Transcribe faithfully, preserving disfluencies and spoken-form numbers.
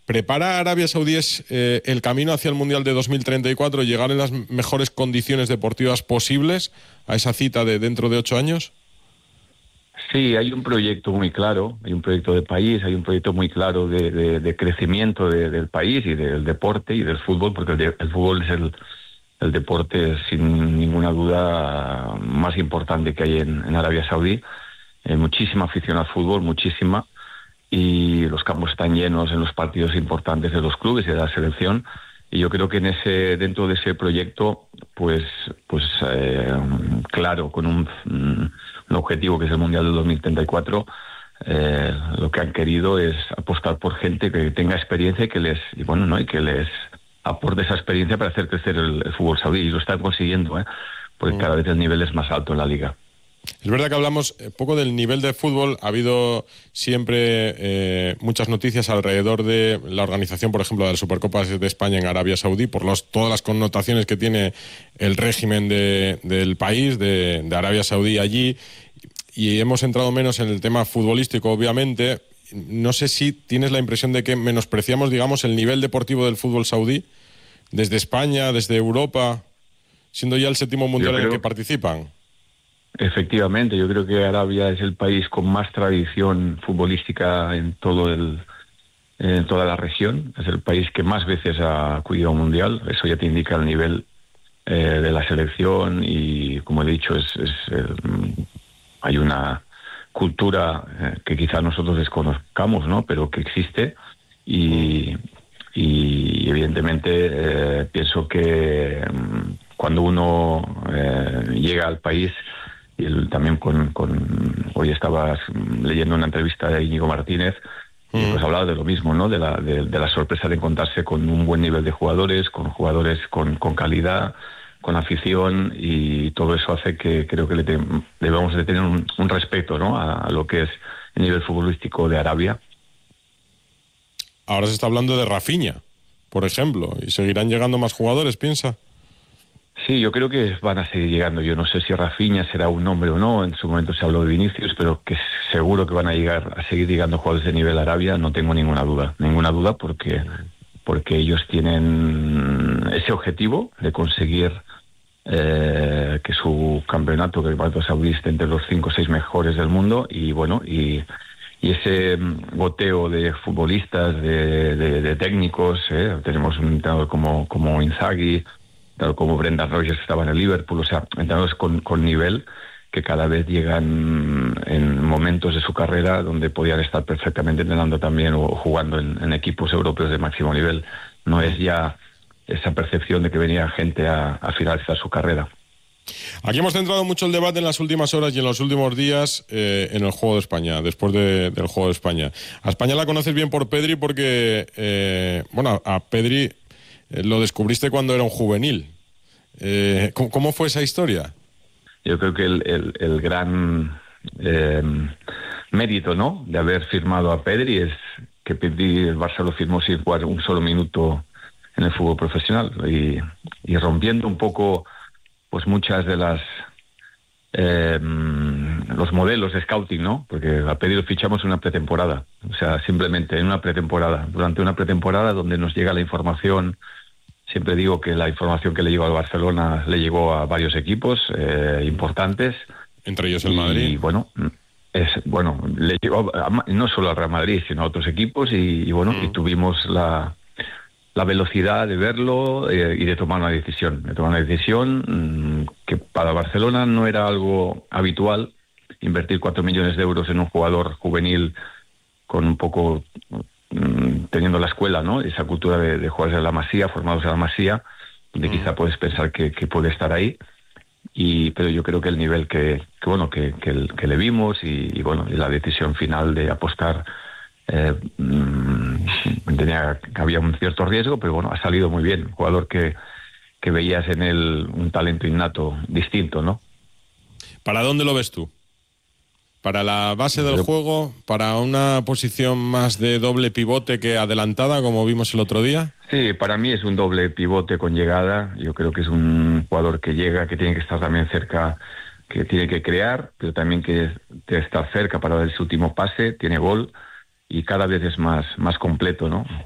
¿Prepara Arabia Saudí eh, el camino hacia el Mundial de dos mil treinta y cuatro, llegar en las mejores condiciones deportivas posibles a esa cita de dentro de ocho años? Sí, hay un proyecto muy claro, hay un proyecto de país, hay un proyecto muy claro de, de, de crecimiento de, del país y del deporte y del fútbol, porque el, de, el fútbol es el, el deporte sin ninguna duda más importante que hay en, en Arabia Saudí. Hay muchísima afición al fútbol, muchísima, y los campos están llenos en los partidos importantes de los clubes y de la selección. Y yo creo que en ese, dentro de ese proyecto, pues, pues eh, claro, con un, un objetivo que es el Mundial del dos mil treinta y cuatro, eh, lo que han querido es apostar por gente que tenga experiencia y que les, y bueno, ¿no? y que les aporte esa experiencia para hacer crecer el, el fútbol saudí. Y lo están consiguiendo, ¿eh? porque cada vez el nivel es más alto en la liga. Es verdad que hablamos poco del nivel de fútbol. Ha habido siempre eh, muchas noticias alrededor de la organización, por ejemplo, de las Supercopas de España en Arabia Saudí, por los, todas las connotaciones que tiene el régimen de, del país, de, de Arabia Saudí allí. Y hemos entrado menos en el tema futbolístico, obviamente. No sé si tienes la impresión de que menospreciamos, digamos, el nivel deportivo del fútbol saudí desde España, desde Europa, siendo ya el séptimo mundial en el que participan. Efectivamente, yo creo que Arabia es el país con más tradición futbolística en todo el en toda la región. Es el país que más veces ha acudido a un mundial. Eso ya te indica el nivel eh, de la selección y, como he dicho, es, es eh, hay una cultura eh, que quizás nosotros desconozcamos, ¿no? Pero que existe y, y evidentemente eh, pienso que mm, cuando uno eh, llega al país. Y él también con, con hoy estabas leyendo una entrevista de Íñigo Martínez y pues hablaba de lo mismo, ¿no? De la, de, de la sorpresa de encontrarse con un buen nivel de jugadores, con jugadores con, con calidad, con afición, y todo eso hace que creo que le te, debemos de tener un, un respeto, ¿no? A, a lo que es el nivel futbolístico de Arabia. Ahora se está hablando de Rafinha, por ejemplo, y seguirán llegando más jugadores, piensa. Sí, yo creo que van a seguir llegando. Yo no sé si Rafinha será un nombre o no. En su momento se habló de Vinicius, pero que seguro que van a llegar a seguir llegando jugadores de nivel Arabia. No tengo ninguna duda, ninguna duda, porque porque ellos tienen ese objetivo de conseguir eh, que su campeonato, que el Campeonato Saudí, esté entre los cinco o seis mejores del mundo, y bueno, y y ese goteo de futbolistas, de, de, de técnicos. ¿eh? Tenemos un entrenador como como Inzaghi, como Brendan Rodgers, que estaba en el Liverpool, o sea, entrenadores con, con nivel que cada vez llegan en momentos de su carrera donde podían estar perfectamente entrenando también o jugando en, en equipos europeos de máximo nivel. No es ya esa percepción de que venía gente a, a finalizar su carrera. Aquí hemos centrado mucho el debate en las últimas horas y en los últimos días eh, en el Juego de España, después de, del Juego de España. A España la conoces bien por Pedri porque, eh, bueno, a Pedri eh, lo descubriste cuando era un juvenil. Eh, ¿cómo, ¿Cómo fue esa historia? Yo creo que el, el, el gran eh, mérito, ¿no?, de haber firmado a Pedri es que Pedri, el Barça lo firmó sin jugar un solo minuto en el fútbol profesional y, y rompiendo un poco pues muchas de las eh, los modelos de scouting, ¿no? Porque a Pedri lo fichamos en una pretemporada, o sea, simplemente en una pretemporada, durante una pretemporada donde nos llega la información. Siempre digo que la información que le llegó al Barcelona le llegó a varios equipos eh, importantes. Entre ellos el Madrid. Y bueno, es, bueno le llegó a, no solo al Real Madrid, sino a otros equipos. Y, y bueno, mm. y tuvimos la, la velocidad de verlo eh, y de tomar una decisión. De tomar una decisión mmm, que para Barcelona no era algo habitual, invertir cuatro millones de euros en un jugador juvenil con un poco... teniendo la escuela, ¿no?, esa cultura de, de jugadores de la Masía, formados en la Masía, donde mm. quizá puedes pensar que, que puede estar ahí, y pero yo creo que el nivel que, que bueno que, que, el, que le vimos y, y bueno y la decisión final de apostar eh, tenía que había un cierto riesgo, pero bueno, ha salido muy bien. Un jugador que, que veías en él un talento innato distinto, ¿no? ¿Para dónde lo ves tú? ¿Para la base del juego? ¿Para una posición más de doble pivote que adelantada, como vimos el otro día? Sí, para mí es un doble pivote con llegada. Yo creo que es un jugador que llega, que tiene que estar también cerca, que tiene que crear, pero también que estar cerca para dar su último pase, tiene gol y cada vez es más, más completo, ¿no?